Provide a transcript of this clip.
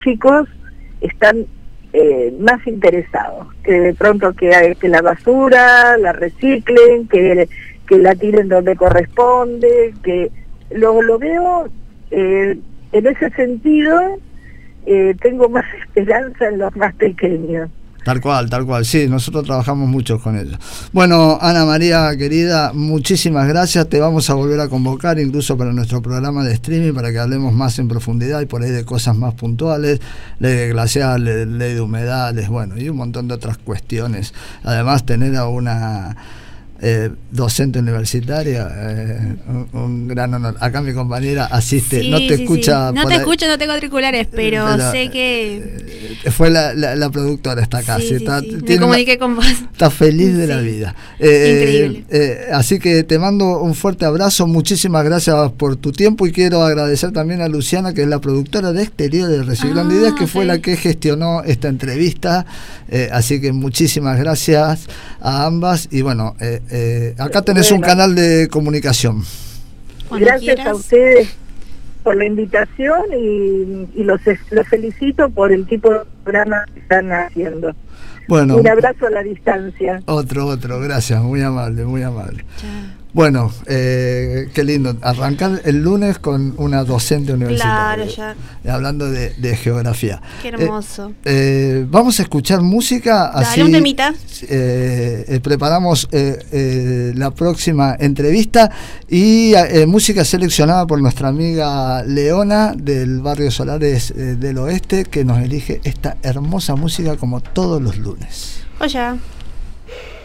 chicos están más interesados, que de pronto que la basura la reciclen, que la tiren donde corresponde, que lo veo en ese sentido. Tengo más esperanza en los más pequeños. Tal cual, sí, nosotros trabajamos mucho con ellos. Bueno, Ana María, querida, muchísimas gracias, te vamos a volver a convocar incluso para nuestro programa de streaming para que hablemos más en profundidad y por ahí de cosas más puntuales, ley de glaciales, ley de humedales, bueno, y un montón de otras cuestiones. Además, tener a una docente universitaria, un gran honor. Acá mi compañera asiste, no te escucha. Sí. No te escucho, no tengo auriculares, pero sé que fue la productora, está acá. Sí, me comuniqué con vos. Está feliz de la vida. Increíble. Así que te mando un fuerte abrazo, muchísimas gracias por tu tiempo y quiero agradecer también a Luciana, que es la productora de Exteriores de Reciclando Ideas, que fue la que gestionó esta entrevista. Así que muchísimas gracias a ambas y bueno, acá tenés un canal de comunicación. Gracias a ustedes por la invitación y los felicito por el tipo de programa que están haciendo. Bueno, un abrazo a la distancia. Otro, gracias, muy amable. Chao. Bueno, qué lindo, arrancar el lunes con una docente universitaria. Claro, ya. Hablando de geografía. Qué hermoso. Vamos a escuchar música. Dale, así un temita. Preparamos la próxima entrevista y música seleccionada por nuestra amiga Leona del barrio Solares del Oeste, que nos elige esta hermosa música como todos los lunes. Oye.